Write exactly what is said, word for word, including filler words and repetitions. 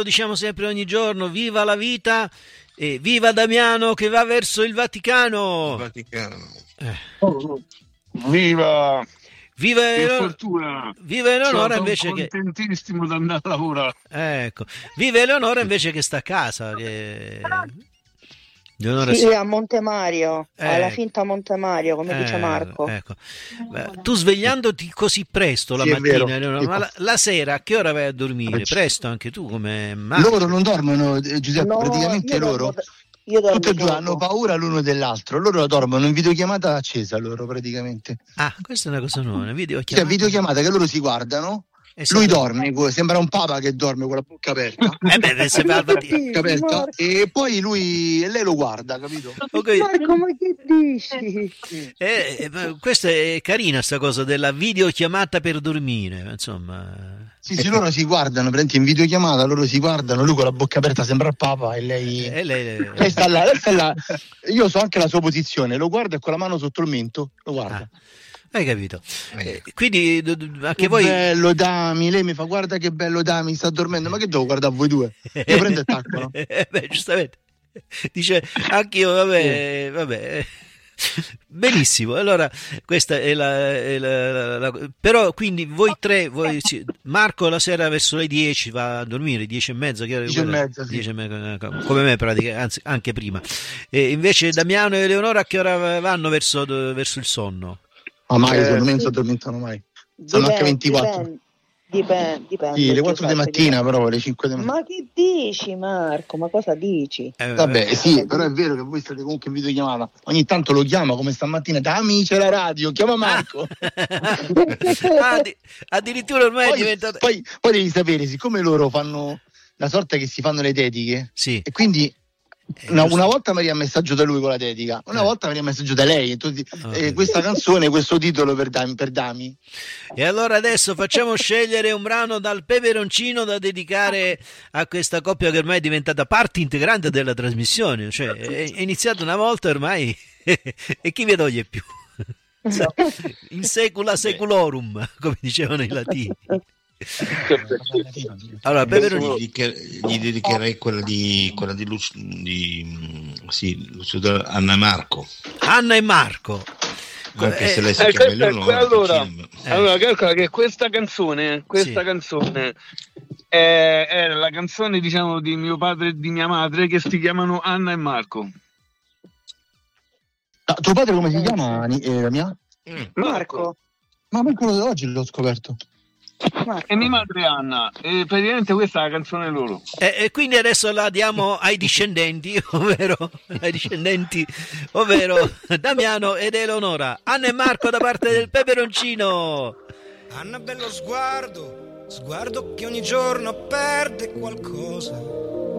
Lo diciamo sempre ogni giorno, viva la vita e viva Damiano che va verso il Vaticano. Il Vaticano. Eh. Oh, viva! Viva che Eleonora, fortuna! viva Eleonora Sono invece che contentissimo di andare a lavorare. ecco, viva Eleonora invece che sta a casa. Che... Eleonora Sì, si- a Montemario, Eh. alla finta Montemario, come dice Eh, Marco. ecco. Beh, tu svegliandoti così presto la Sì, è mattina, vero. Eleonora, ma la, la sera a che ora vai a dormire? Presto anche tu come Marco? Loro non dormono, eh, Giuseppe, No, praticamente io loro dormo da- io dormo tutti e due dopo. hanno paura l'uno dell'altro, loro dormono in videochiamata accesa loro praticamente. Ah, questa è una cosa nuova, una Cioè, videochiamata. videochiamata che loro si guardano, E lui se- dorme, co- sembra un papa che dorme con la bocca aperta. Eh beh, se va al Vaticano. Bocca aperta, e poi lui e lei lo guarda, capito? Ok. Marco, ma che dici? Eh, eh, ma questa è carina sta cosa della videochiamata per dormire, insomma. Sì, sì, loro si guardano, praticamente in videochiamata, loro si guardano, lui con la bocca aperta sembra il papa e lei... E lei, Lei sta là, lei sta là. Io so anche la sua posizione, lo guarda e con la mano sotto il mento lo guarda. Ah, hai capito? Eh, quindi d- d- anche Che voi bello Dami, lei mi fa guarda che bello Dami, sta dormendo, ma che devo guardare voi due? Io prendo e tacco, no? Eh, beh, giustamente. Dice anch'io, vabbè, vabbè. Benissimo, allora questa è la, è la- la- la- però quindi voi tre, voi, sì, Marco la sera verso le dieci va a dormire, dieci e mezza, che ora- Dieci e quella- mezza, sì. dieci e mezza, come me praticamente, anzi anche prima. E invece Damiano e Eleonora a che ora vanno verso, verso il sonno? Ma mai, Eh, secondo me non sì. si addormentano mai. Sono anche ventiquattro. Dipende, dipende, dipende. Sì, le che quattro di fate, mattina dipende. però, le cinque di mattina. Ma che dici, Marco? Ma cosa dici? Eh, Vabbè, sì, però è vero che voi state comunque in videochiamata. Ogni tanto lo chiama come stamattina, Dami c'è la radio, chiama Marco. Ah, addi- addirittura ormai è Poi, diventato poi, poi devi sapere, siccome loro fanno la sorta che si fanno le dediche, sì. e quindi Eh, una, giusto. una volta mi arriva un messaggio da lui con la dedica, una Eh. volta mi arriva un messaggio da lei, e tu ti- Ah, eh, ok. questa canzone, questo titolo per Dami, per Dami. E allora adesso facciamo scegliere un brano dal peperoncino da dedicare a questa coppia che ormai è diventata parte integrante della trasmissione, cioè è, è iniziata una volta ormai e chi vi toglie più? In secula seculorum, come dicevano i latini. Allora, peperoncino. Gli, dedicher- gli dedicherei quella di quella di, Lucio, di mm, sì, Lucio da- Anna e Marco, Anna e Marco. anche Eh, se lei si Eh, chiama questa- Eleonora. allora, vicino. Eh. allora, calcola che questa canzone, questa Sì. canzone è, è la canzone, diciamo, di mio padre e di mia madre che si chiamano Anna e Marco. Ah, tuo padre come si chiama, Ni- eh, mia? Mm. Marco, Ma per quello di oggi l'ho scoperto. Marco. E mia madre è Anna, e praticamente questa è la canzone loro. E, e quindi adesso la diamo ai discendenti, ovvero ai discendenti, ovvero Damiano ed Eleonora. Anna e Marco da parte del peperoncino. Anna, bello sguardo, sguardo che ogni giorno perde qualcosa.